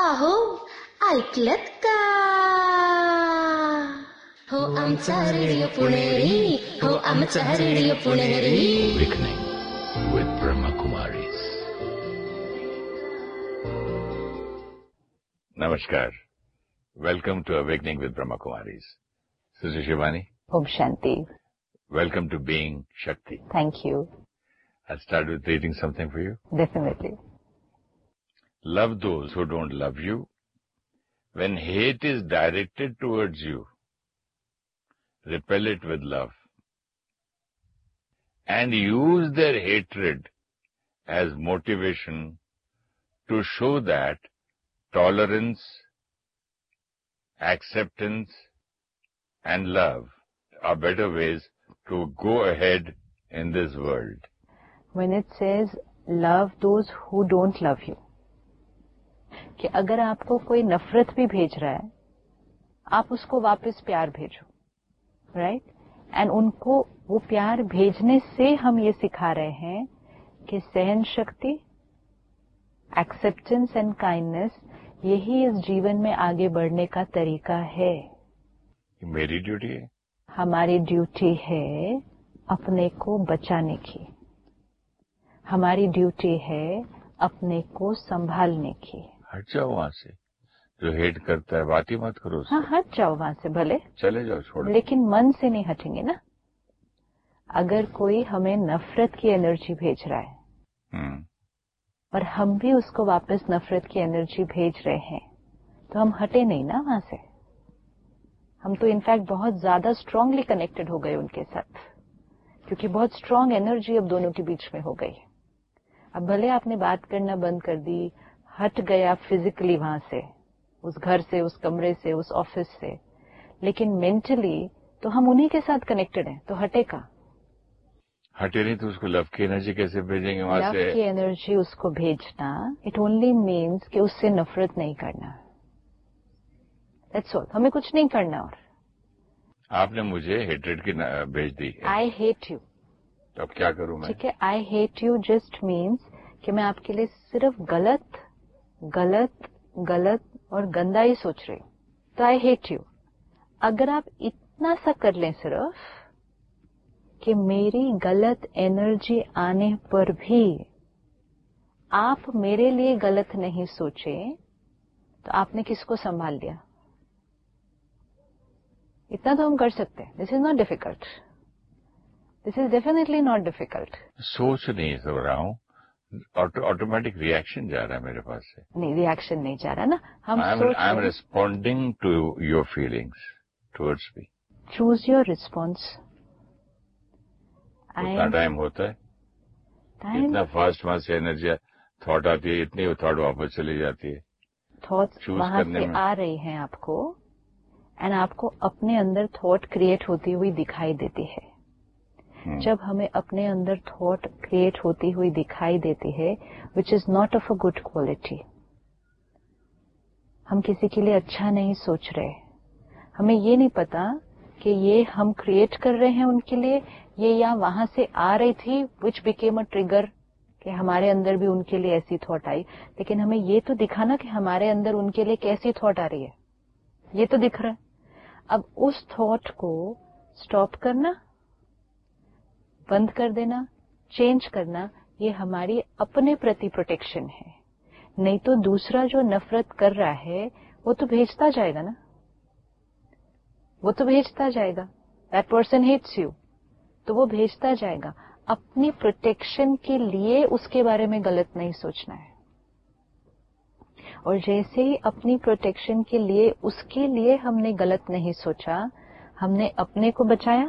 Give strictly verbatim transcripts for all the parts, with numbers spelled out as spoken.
अहो ऐकलत का? हो आमचा रेडिओ पुणेरी, हो आमचा radio Puneri. Awakening with Brahma Kumaris. Namaskar. Welcome to Awakening with Brahma Kumaris. Sister Shivani. Om Shanti. Welcome to Being Shakti. Thank you. I'll start with reading something for you. Definitely. Love those who don't love you. When hate is directed towards you, repel it with love. And use their hatred as motivation to show that tolerance, acceptance, and love are better ways to go ahead in this world. When it says love those who don't love you, کہ اگر آپ کو کوئی نفرت بھی بھیج رہا ہے آپ اس کو واپس پیار بھیجو، رائٹ؟ اینڈ ان کو وہ پیار بھیجنے سے ہم یہ سکھا رہے ہیں کہ سہن شکتی، ایکسپٹینس اینڈ کائنڈنس یہی اس جیون میں آگے بڑھنے کا طریقہ ہے. میری ڈیوٹی ہے، ہماری ڈیوٹی ہے اپنے کو بچانے کی، ہماری ڈیوٹی ہے اپنے کو سنبھالنے کی. ہٹ جاؤ وہاں سے، جو ہیٹ کرتا ہے بات ہی مت کرو. ہاں ہٹ جاؤ وہاں سے، بھلے چلے جاؤ، چھوڑ. لیکن من سے نہیں ہٹیں گے نا. اگر کوئی ہمیں نفرت کی انرجی بھیج رہا ہے اور ہم بھی اس کو واپس نفرت کی انرجی بھیج رہے ہیں تو ہم ہٹے نہیں نا وہاں سے. ہم تو انفیکٹ بہت زیادہ اسٹرانگلی کنیکٹڈ ہو گئے ان کے ساتھ، کیونکہ بہت اسٹرانگ انرجی اب دونوں کے بیچ میں ہو گئی. اب بھلے آپ نے بات کرنا بند کر دی، ہٹ گیا فزیکلی وہاں سے، اس گھر سے، اس کمرے سے، اس آفس سے، لیکن مینٹلی تو ہم انہی کے ساتھ کنیکٹڈ ہیں، تو ہٹے کا ہٹے نہیں تو اس کو لو کی انرجی کیسے بھیجیں گے وہاں سے؟ لو کی انرجی اس کو بھیجنا اٹ اونلی مینس کہ اس سے نفرت نہیں کرنا. That's all. ہمیں کچھ نہیں کرنا. اور آپ نے مجھے ہیٹریڈ کی بھیج دی. I hate you. تو اب کیا کروں میں؟ ٹھیک ہے، I hate you just means کہ میں آپ کے لیے صرف غلط غلط غلط اور گندا ہی سوچ رہی ہوں، تو آئی ہیٹ یو. اگر آپ اتنا سا کر لیں صرف کہ میری غلط انرجی آنے پر بھی آپ میرے لیے غلط نہیں سوچیں تو آپ نے کس کو سنبھال لیا؟ اتنا تو ہم کر سکتے ہیں. دس is not difficult. This is definitely not difficult. سوچ نہیں سو رہا ہوں، آٹومیٹک ریئیکشن جا رہا ہے میرے پاس سے. نہیں، ریئیکشن نہیں جا رہا نا. ہم I am responding to your feelings towards me. Choose your response. اتنا ٹائم ہوتا ہے؟ اتنا فاسٹ وہاں سے انرجی تھاٹ آتی ہے، اتنی تھاٹ واپس چلی جاتی ہے. تھاٹس وہاں سے آ رہی ہیں آپ کو، اینڈ آپ کو اپنے اندر تھاٹ کریٹ ہوتی ہوئی دکھائی دیتی ہے. جب ہمیں اپنے اندر تھاٹ کریٹ ہوتی ہوئی دکھائی دیتی ہے وچ is not of a good quality, ہم کسی کے لیے اچھا نہیں سوچ رہے، ہمیں یہ نہیں پتا کہ یہ ہم کریٹ کر رہے ہیں ان کے لیے، یہ یا وہاں سے آ رہی تھی وچ بیکیم اے ٹریگر کہ ہمارے اندر بھی ان کے لیے ایسی تھاٹ آئی. لیکن ہمیں یہ تو دکھانا کہ ہمارے اندر ان کے لیے کیسی تھاٹ آ رہی ہے، یہ تو دکھ رہا ہے. اب اس تھاٹ کو اسٹاپ کرنا، بند کر دینا، چینج کرنا، یہ ہماری اپنے پرتی پروٹیکشن ہے. نہیں تو دوسرا جو نفرت کر رہا ہے وہ تو بھیجتا جائے گا نا، وہ تو بھیجتا جائے گا. دیٹ پرسن ہیٹس یو، تو وہ بھیجتا جائے گا. اپنی پروٹیکشن کے لیے اس کے بارے میں غلط نہیں سوچنا ہے. اور جیسے ہی اپنی پروٹیکشن کے لیے اس کے لیے ہم نے غلط نہیں سوچا، ہم نے اپنے کو بچایا،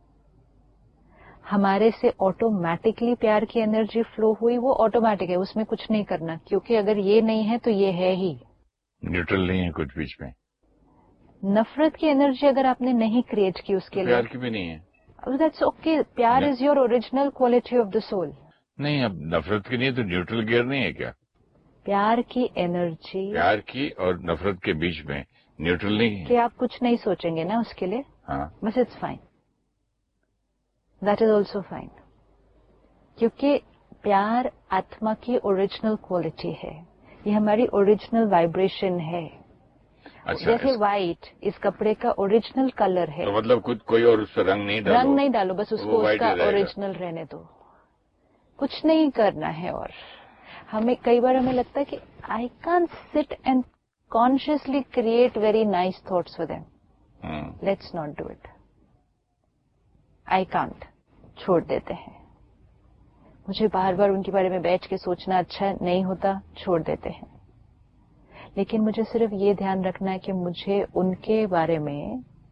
ہمارے سے آٹومیٹکلی پیار کی انرجی فلو ہوئی. وہ آٹومیٹک ہے، اس میں کچھ نہیں کرنا، کیونکہ اگر یہ نہیں ہے تو یہ ہے ہی. نیوٹرل نہیں ہے کچھ بیچ میں. نفرت کی انرجی اگر آپ نے نہیں کریٹ کی اس کے لیے، پیار کی بھی نہیں ہے. That's okay. پیار is your original quality of the civil. نہیں، اب نفرت کی نہیں ہے تو نیوٹرل گیئر نہیں ہے کیا؟ پیار کی انرجی، پیار کی اور نفرت کے بیچ میں نیوٹرل نہیں ہے کہ آپ کچھ نہیں سوچیں گے نا اس کے لیے. ہاں، بس it's fine. That is also fine. کیونکہ پیار آتما کی اوریجنل کوالٹی ہے. یہ ہماری اوریجنل وائبریشن ہے. اچھا جیسے وائٹ اس کپڑے کا اوریجنل کلر ہے. تو مطلب کچھ کوئی اور اس پہ رنگ نہیں ڈالو؟ رنگ نہیں ڈالو، بس اس وہ کو اس white کا ہی رہے گا. اوریجنل رہنے دو. کچھ نہیں کرنا ہے. اور ہمیں کئی بار ہمیں لگتا ہے کہ آئی کان سٹ and consciously create very nice thoughts for them. Let's not do it. I can't چھوڑ دیتے ہیں. مجھے بار بار ان کے بارے میں بیٹھ کے سوچنا اچھا نہیں ہوتا، چھوڑ دیتے ہیں. لیکن مجھے صرف یہ دھیان رکھنا ہے کہ مجھے ان کے بارے میں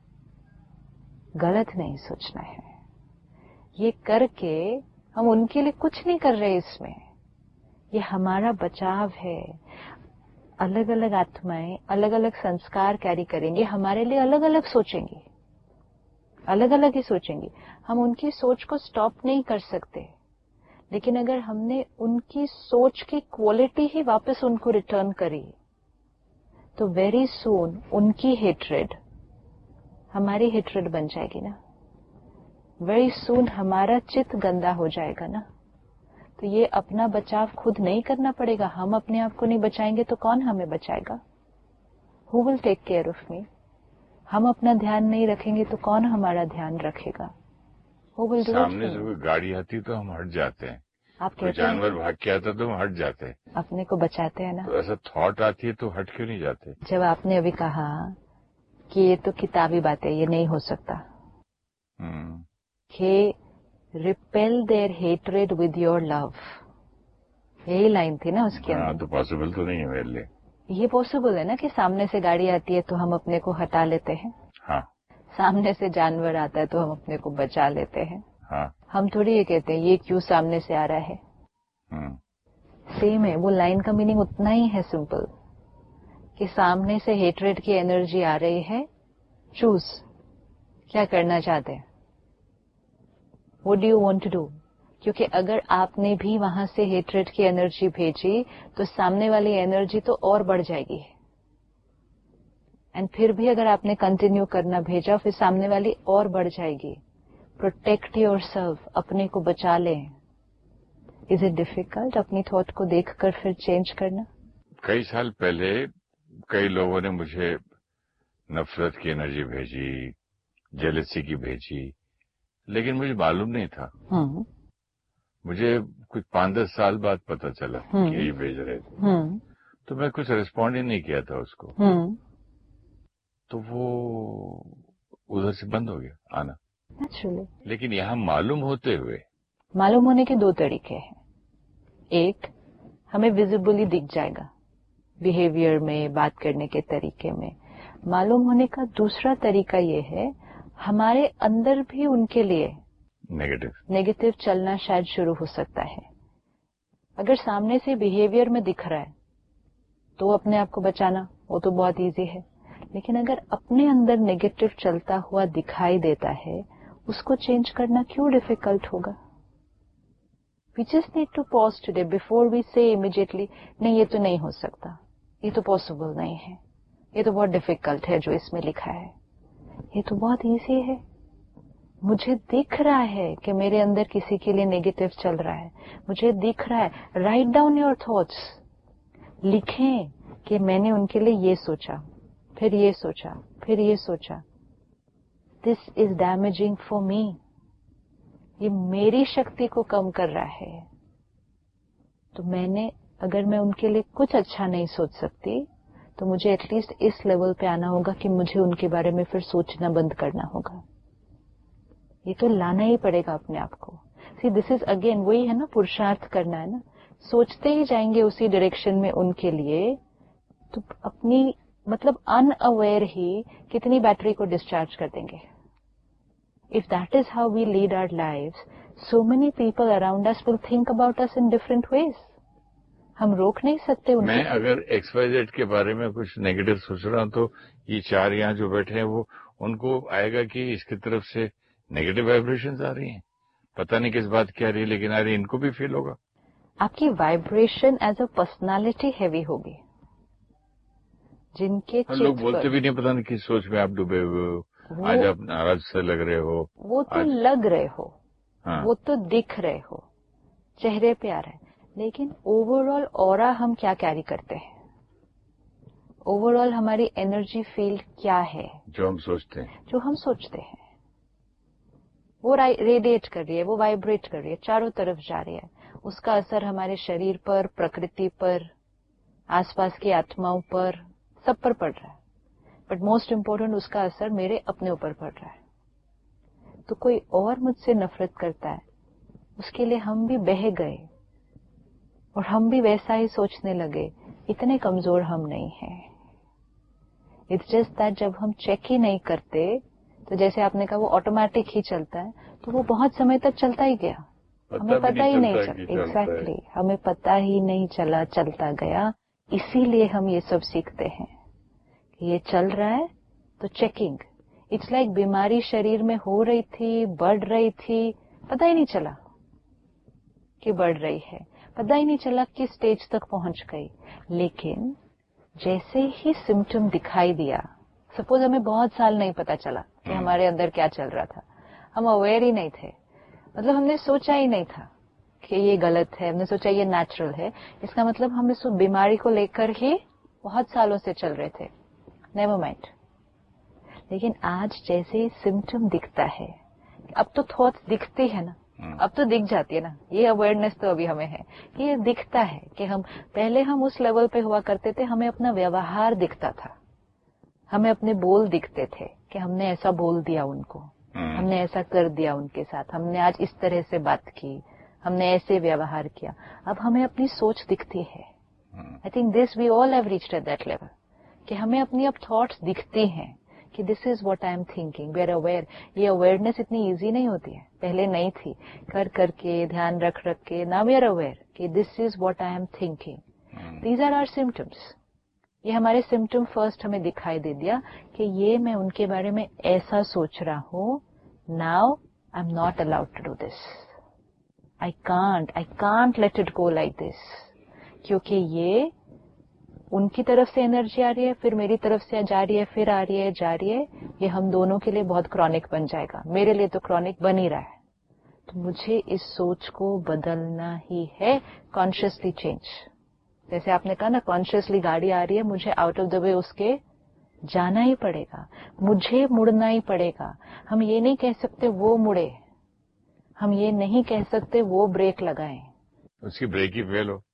غلط نہیں سوچنا ہے. یہ کر کے ہم ان کے لیے کچھ نہیں کر رہے. اس میں یہ ہمارا بچاؤ ہے. الگ الگ آتمائیں الگ الگ سنسکار کیری کریں گے، ہمارے لیے الگ الگ سوچیں گی، الگ الگ ہی سوچیں گی. ہم ان کی سوچ کو سٹاپ نہیں کر سکتے، لیکن اگر ہم نے ان کی سوچ کی کوالٹی ہی واپس ان کو ریٹرن کری تو ویری سون ان کی ہیٹریڈ ہماری ہیٹریڈ بن جائے گی نا. ویری سون ہمارا چت گندا ہو جائے گا نا. تو یہ اپنا بچاؤ خود نہیں کرنا پڑے گا. ہم اپنے آپ کو نہیں بچائیں گے تو کون ہمیں بچائے گا؟ ہو ول ٹیک کیئر آف می؟ ہم اپنا دھیان نہیں رکھیں گے تو کون ہمارا دھیان رکھے گا؟ Who will do it سامنے for سے me? کوئی گاڑی آتی تو ہم ہٹ جاتے ہیں، آپ کوئی کہتے ہیں جانور بھاگ کے آتا تو ہم ہٹ جاتے ہیں. اپنے کو بچاتے ہیں نا. تو ایسا تھاٹ آتی ہے تو ہٹ کیوں نہیں جاتے؟ جب آپ نے ابھی کہا کہ یہ تو کتابی بات ہے، یہ نہیں ہو سکتا، کہ repeal their hatred with your لو، یہی لائن تھی نا اس کے ہاں اندر. تو پاسبل تو نہیں ہے میرے لیے. یہ پاسبل ہے نا کہ سامنے سے گاڑی آتی ہے تو ہم اپنے کو ہٹا لیتے ہیں. ہاں سامنے سے جانور آتا ہے تو ہم اپنے کو بچا لیتے ہیں. ہاں ہم تھوڑی یہ کہتے ہیں یہ کیوں سامنے سے آ رہا ہے. سیم ہے، وہ لائن کا میننگ اتنا ہی ہے سمپل، کہ سامنے سے ہیٹریڈ کی انرجی آ رہی ہے. چوز کیا کرنا چاہتے ہیں. What do you want to do? کیونکہ اگر آپ نے بھی وہاں سے ہیٹریڈ کی انرجی بھیجی تو سامنے والی انرجی تو اور بڑھ جائے گی. اینڈ پھر بھی اگر آپ نے کنٹینیو کرنا بھیجا پھر سامنے والی اور بڑھ جائے گی. پروٹیکٹ یور سیلف، اپنے کو بچا لیں. از اٹ ڈیفیکلٹ اپنی تھاٹ کو دیکھ کر پھر چینج کرنا؟ کئی سال پہلے کئی لوگوں نے مجھے نفرت کی انرجی بھیجی، جیلسی کی بھیجی، لیکن مجھے معلوم نہیں تھا. مجھے کچھ پانچ دس سال بعد پتا چلا کہ یہ بھیج رہے تھے، تو میں کچھ ریسپونڈ ہی نہیں کیا تھا اس کو. تو وہ ادھر سے بند ہو گیا آنا. نیچرلی. لیکن یہاں معلوم ہوتے ہوئے، معلوم ہونے کے دو طریقے ہیں. ایک ہمیں ویزیبلی دکھ جائے گا بیہیویئر میں، بات کرنے کے طریقے میں. معلوم ہونے کا دوسرا طریقہ یہ ہے ہمارے اندر بھی ان کے لیے نیگیٹو نیگیٹو چلنا شاید شروع ہو سکتا ہے. اگر سامنے سے بیہیویئر میں دکھ رہا ہے تو اپنے آپ کو بچانا وہ تو بہت ایزی ہے. لیکن اگر اپنے اندر نیگیٹو چلتا ہوا دکھائی دیتا ہے اس کو چینج کرنا کیوں ڈیفیکلٹ ہوگا؟ We just need to pause today before we سے امیڈیٹلی نہیں یہ تو نہیں ہو سکتا، یہ تو پاسبل نہیں ہے، یہ تو بہت ڈیفیکلٹ ہے جو اس میں لکھا ہے. یہ تو بہت ایزی ہے. مجھے دکھ رہا ہے کہ میرے اندر کسی کے لیے نیگیٹو چل رہا ہے، مجھے دکھ رہا ہے. رائٹ ڈاؤن یور تھاٹس، لکھیں کہ میں نے ان کے لیے یہ سوچا، پھر یہ سوچا، پھر یہ سوچا. دس از ڈیمیجنگ فار می. یہ میری شکتی کو کم کر رہا ہے. تو میں نے اگر میں ان کے لیے کچھ اچھا نہیں سوچ سکتی تو مجھے ایٹ لیسٹ اس لیول پہ آنا ہوگا کہ مجھے ان کے بارے میں پھر سوچنا بند کرنا ہوگا. یہ تو لانا ہی پڑے گا اپنے آپ کو. سی دس از اگین وہی ہے نا، پرشارتھ کرنا ہے نا. سوچتے ہی جائیں گے اسی ڈائریکشن میں ان کے لیے تو اپنی مطلب ان اویئر ہی کتنی بیٹری کو ڈسچارج کر دیں گے. If that is how we lead our lives, so many people around us will think about us in different ways. ہم روک نہیں سکتے ان میں اگر ایکس وائی زیڈ کے بارے میں کچھ نیگیٹو سوچ رہا ہوں تو یہ چار یہاں جو بیٹھے ہیں وہ ان کو آئے گا کہ اس کی طرف سے نیگیٹو وائبریشنز آ رہی ہیں. پتہ نہیں کس بات کی آ رہی ہے لیکن آ رہی ہے، ان کو بھی فیل ہوگا. آپ کی vibration as a personality heavy ہوگی. جن کے لوگ بولتے بھی نہیں، پتہ نہیں کس سوچ میں آپ ڈوبے ہوئے ہو، آج آپ ناراض سے لگ رہے ہو. وہ تو لگ رہے ہو، وہ تو دکھ رہے ہو، چہرے پہ آ رہا ہے. लेकिन ओवरऑल ऑरा हम क्या कैरी करते हैं, ओवरऑल हमारी एनर्जी फील्ड क्या है, जो हम सोचते हैं, जो हम सोचते हैं वो रेडिएट कर रही है, वो वाइब्रेट कर रही है, चारों तरफ जा रही है, उसका असर हमारे शरीर पर, प्रकृति पर, आसपास की आत्माओं पर, सब पर पड़ रहा है। बट मोस्ट इम्पोर्टेंट, उसका असर मेरे अपने ऊपर पड़ रहा है। तो कोई और मुझसे नफरत करता है, उसके लिए हम भी बह गए और हम भी वैसा ही सोचने लगे। इतने कमजोर हम नहीं हैं। इट्स जस्ट दैट जब हम चेक ही नहीं करते, तो जैसे आपने कहा वो ऑटोमेटिक ही चलता है, तो वो बहुत समय तक चलता ही गया, हमें पता ही नहीं चला। एग्जैक्टली, हमें पता ही नहीं चला, चलता गया। इसीलिए हम ये सब सीखते हैं कि ये चल रहा है तो चेकिंग। इट्स लाइक बीमारी शरीर में हो रही थी, बढ़ रही थी, पता ही नहीं चला कि बढ़ रही है, पता ही नहीं चला किस स्टेज तक पहुंच गई। लेकिन जैसे ही सिम्टम दिखाई दिया, सपोज हमें बहुत साल नहीं पता चला कि हमारे अंदर क्या चल रहा था, हम अवेयर ही नहीं थे, मतलब हमने सोचा ही नहीं था कि ये गलत है, हमने सोचा ये नेचुरल है। इसका मतलब हम इस बीमारी को लेकर ही बहुत सालों से चल रहे थे, नेवर माइंड। लेकिन आज जैसे सिम्टम दिखता है, अब तो थॉट्स दिखती है ना, अब तो दिख जाती है ना, ये अवेयरनेस तो अभी हमें है कि ये दिखता है कि हम पहले हम उस लेवल पे हुआ करते थे, हमें अपना व्यवहार दिखता था, हमें अपने बोल दिखते थे कि हमने ऐसा बोल दिया उनको, हमने ऐसा कर दिया उनके साथ, हमने आज इस तरह से बात की, हमने ऐसे व्यवहार किया। अब हमें अपनी सोच दिखती है। I think this we all have reached at that level कि हमें अपनी अब थॉट्स दिखती हैं कि this is what I am thinking, we are aware. ये अवेयरनेस इतनी इजी नहीं होती है, पहले नहीं थी, कर करके ध्यान रख रख के नाउ वी आर अवेयर कि this is what I am thinking, these are our symptoms. ये हमारे सिम्टम फर्स्ट हमें दिखाई दे दिया कि ये मैं उनके बारे में ऐसा सोच रहा हूं, now I am not allowed to do this, I can't I can't let it go like this, क्योंकि ये उनकी तरफ से एनर्जी आ रही है, फिर मेरी तरफ से जा रही है, फिर आ रही है, जा रही है, ये हम दोनों के लिए बहुत क्रॉनिक बन जाएगा। मेरे लिए तो क्रॉनिक बन ही रहा है, तो मुझे इस सोच को बदलना ही है, कॉन्शियसली चेंज। जैसे आपने कहा ना, कॉन्शियसली गाड़ी आ रही है, मुझे आउट ऑफ द वे उसके जाना ही पड़ेगा, मुझे मुड़ना ही पड़ेगा। हम ये नहीं कह सकते वो मुड़े, हम ये नहीं कह सकते वो ब्रेक लगाएं, उसकी ब्रेक ही फेल हो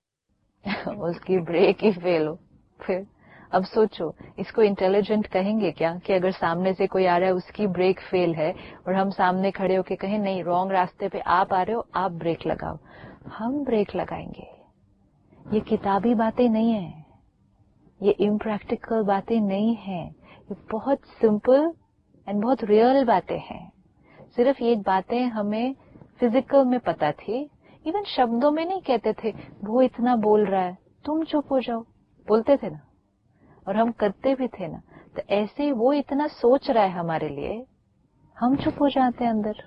उसकी ब्रेक ही फेल हो। फिर अब सोचो, इसको इंटेलिजेंट कहेंगे क्या कि अगर सामने से कोई आ रहा है, उसकी ब्रेक फेल है, और हम सामने खड़े होके कहें नहीं, रॉन्ग रास्ते पे आप आ रहे हो, आप ब्रेक लगाओ, हम ब्रेक लगाएंगे। ये किताबी बातें नहीं है, ये इम्प्रैक्टिकल बातें नहीं है, ये बहुत सिंपल एंड बहुत रियल बातें हैं। सिर्फ ये बातें हमें फिजिकल में पता थी, इवन शब्दों में नहीं कहते थे वो इतना बोल रहा है तुम चुप हो जाओ, बोलते थे ना, और हम करते भी थे ना। तो ऐसे वो इतना सोच रहा है हमारे लिए, हम चुप हो जाते हैं अंदर।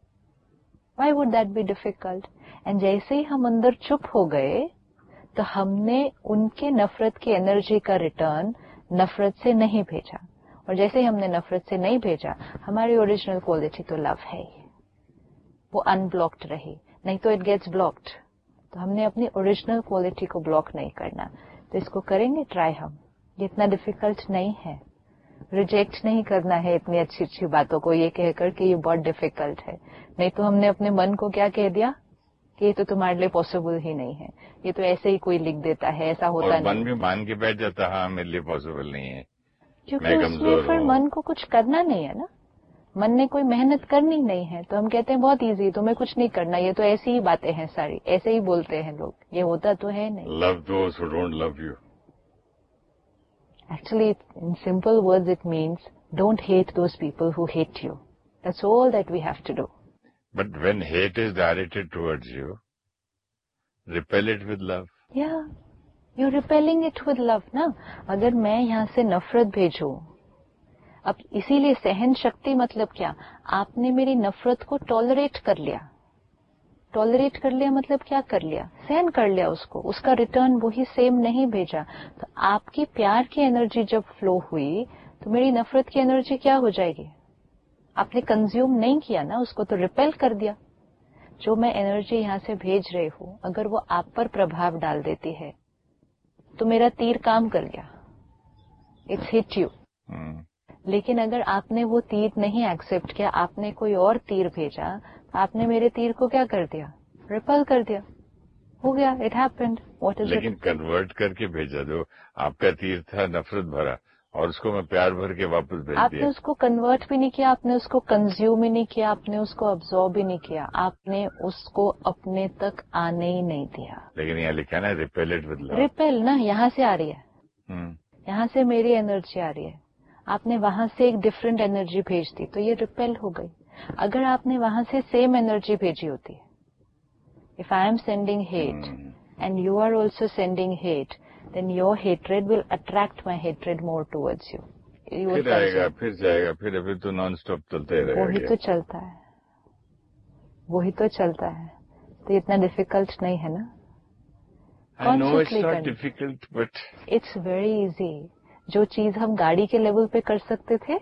Why would that be difficult? And जैसे ही हम अंदर चुप हो गए, तो हमने उनके नफरत की एनर्जी का रिटर्न नफरत से नहीं भेजा, और जैसे ही हमने नफरत से नहीं भेजा, हमारी ओरिजिनल क्वालिटी तो लव है, वो अनब्लॉक्ड रही, नहीं तो इट गेट्स ब्लॉक्ड। तो हमने अपनी ओरिजिनल क्वालिटी को ब्लॉक नहीं करना, तो इसको करेंगे ट्राई हम। ये इतना डिफिकल्ट नहीं है, रिजेक्ट नहीं करना है इतनी अच्छी अच्छी बातों को ये कहकर कि ये बहुत डिफिकल्ट है। नहीं तो हमने अपने मन को क्या कह दिया कि ये तो तुम्हारे लिए पॉसिबल ही नहीं है, ये तो ऐसे ही कोई लिख देता है, ऐसा होता और नहीं। मन भी मान के बैठ जाता, हाँ मेरे लिए पॉसिबल नहीं है, क्योंकि उसमें फिर मन को कुछ करना नहीं है ना, मन ने कोई मेहनत करनी नहीं है, तो हम कहते हैं बहुत इजी, तुम्हें कुछ नहीं करना, ये तो ऐसी ही बातें हैं सारी, ऐसे ही बोलते हैं लोग, ये होता तो है नहीं। Love those who don't love you. Actually, in simple words, it means don't hate those people who hate you. That's all that we have to do. But when hate is directed towards you, repel it with love. Yeah, you're repelling it with love, ना? अगर मैं यहाँ से नफरत भेजूं, अब इसीलिए सहन शक्ति मतलब क्या? आपने मेरी नफरत को टॉलरेट कर लिया। टॉलरेट कर लिया मतलब क्या कर लिया? सहन कर लिया उसको, उसका रिटर्न वही सेम नहीं भेजा। तो आपकी प्यार की एनर्जी जब फ्लो हुई, तो मेरी नफरत की एनर्जी क्या हो जाएगी? आपने कंज्यूम नहीं किया ना उसको, तो रिपेल कर दिया। जो मैं एनर्जी यहाँ से भेज रही हूँ अगर वो आप पर प्रभाव डाल देती है तो मेरा तीर काम कर गया, इट्स हिट यू। लेकिन अगर आपने वो तीर नहीं एक्सेप्ट किया, आपने कोई और तीर भेजा, आपने मेरे तीर को क्या कर दिया, रिपल कर दिया, हो गया, इट हैपेंड। व्हाट इज लेकिन कन्वर्ट करके भेजा, जो आपका तीर था नफरत भरा और उसको मैं प्यार भर के वापस भेज दिया। आपने उसको कन्वर्ट भी नहीं किया, आपने उसको कंज्यूम ही नहीं किया, आपने उसको अब्सॉर्ब भी नहीं किया, आपने उसको अपने तक आने ही नहीं दिया। लेकिन यहाँ लिखा है ना repel it with love. Repel ना यहाँ से आ रही है, यहाँ से मेरी एनर्जी आ रही है, आपने वहां से एक डिफरेंट एनर्जी भेज दी तो ये रिपेल हो गई। अगर आपने वहां से सेम एनर्जी भेजी होती, if I am sending hate and you are also sending hate, then your hatred will attract my hatred more towards you. you फिर आएगा, फिर जाएगा, फिर फिर तो नॉन स्टॉप चलते रहेगा। वही तो चलता है, वही तो चलता है, तो इतना डिफिकल्ट नहीं है ना। I know it's not difficult, but it's very easy. जो चीज हम गाड़ी के लेवल पे कर सकते थे,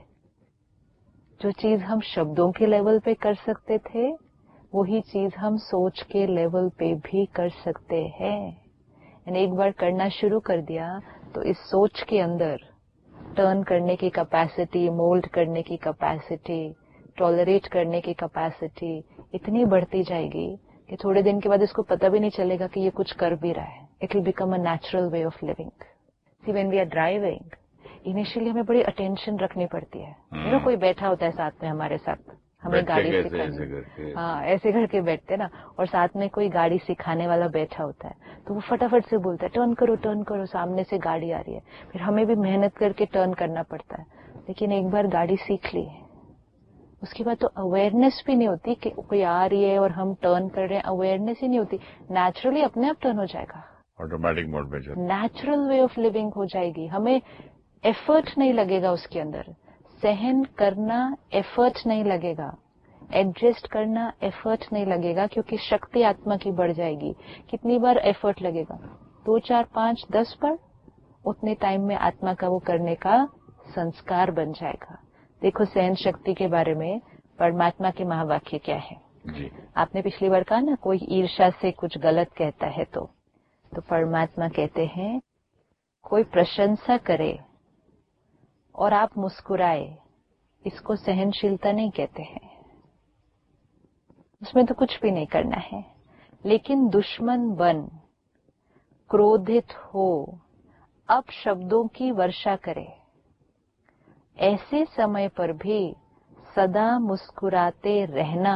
जो चीज हम शब्दों के लेवल पे कर सकते थे, वही चीज हम सोच के लेवल पे भी कर सकते हैं। एक बार करना शुरू कर दिया तो इस सोच के अंदर टर्न करने की कैपेसिटी, मोल्ड करने की कैपेसिटी, टॉलरेट करने की कैपेसिटी इतनी बढ़ती जाएगी कि थोड़े दिन के बाद इसको पता भी नहीं चलेगा कि ये कुछ कर भी रहा है। It will become a natural way of living. See when we are driving, initially हमें बड़ी अटेंशन रखनी पड़ती है। यू नो कोई बैठा होता है साथ में हमारे साथ, हमें गाड़ी सिखाने, हाँ ऐसे करके बैठते ना, और साथ में कोई गाड़ी सिखाने वाला बैठा होता है तो वो फटाफट से बोलता है टर्न करो टर्न करो, सामने से गाड़ी आ रही है, फिर हमें भी मेहनत करके टर्न करना पड़ता है। लेकिन एक बार गाड़ी सीख ली उसके बाद तो अवेयरनेस भी नहीं होती कि कोई आ रही है और हम टर्न कर रहे हैं, अवेयरनेस ही नहीं होती, नेचुरली अपने आप टर्न हो जाएगा, ऑटोमेटिक मोड में चलता, नेचुरल वे ऑफ लिविंग हो जाएगी। हमें एफर्ट नहीं लगेगा उसके अंदर, सहन करना एफर्ट नहीं लगेगा, एडजस्ट करना एफर्ट नहीं लगेगा, क्योंकि शक्ति आत्मा की बढ़ जाएगी। कितनी बार एफर्ट लगेगा, दो चार पांच दस बार, उतने टाइम में आत्मा का वो करने का संस्कार बन जाएगा। देखो सहन शक्ति के बारे में परमात्मा के महावाक्य क्या है जी। आपने पिछली बार कहा ना, कोई ईर्ष्या से कुछ गलत कहता है तो तो परमात्मा कहते हैं कोई प्रशंसा करे और आप मुस्कुराए, इसको सहनशीलता नहीं कहते हैं, उसमें तो कुछ भी नहीं करना है। लेकिन दुश्मन बन, क्रोधित हो, अपशब्दों की वर्षा करे, ऐसे समय पर भी सदा मुस्कुराते रहना